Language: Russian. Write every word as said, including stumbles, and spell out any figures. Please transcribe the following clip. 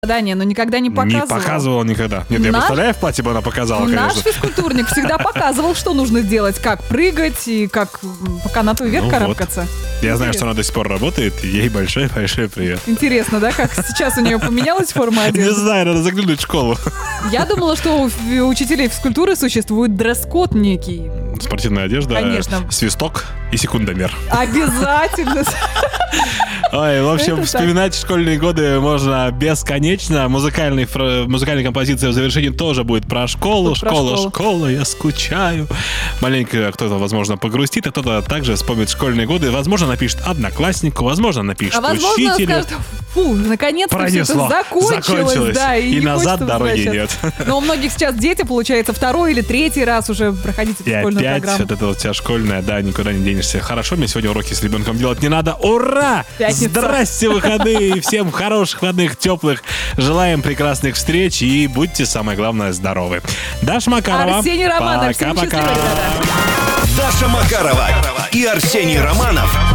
задание, но никогда не показывал. Не показывал никогда. Нет, Наш... я представляю, в платье бы она показала, Наш конечно. физкультурник всегда показывал, что нужно делать, как прыгать и как по канату вверх ну карабкаться. Вот. Я знаю, что она до сих пор работает. Ей большой-большой привет. Интересно, да, как сейчас у нее поменялась форма одежды? Не знаю, надо заглянуть в школу. Я думала, что у учителей физкультуры существует дресс-код некий. Спортивная одежда, конечно. Свисток и секундомер. Обязательно. Ой, в общем, Это вспоминать так. школьные годы можно бесконечно. Музыкальный, музыкальная композиция в завершении тоже будет про школу. Тут школа, про школу. школа, я скучаю. Маленько кто-то, возможно, погрустит, а кто-то также вспомнит школьные годы. Возможно, напишет однокласснику, возможно, напишет а возможно, учителю. скажет, фу, наконец-то Пронесло. все это закончилось. Закончилось. Да, и И не назад хочется дороги возвращаться. нет. Но у многих сейчас дети, получается, второй или третий раз уже проходить эту И школьную опять программу. вот это вот вся школьная, да, никуда не денешься. Хорошо, мне сегодня уроки с ребенком делать не надо. Ура! Пятница. Здрасте, выходные! Всем хороших выходных, теплых. Желаем прекрасных встреч и будьте, самое главное, здоровы. Даша Макарова. Арсений Романов. Всем Пока-пока. счастливо, ребята. Даша Макарова и Арсений Романов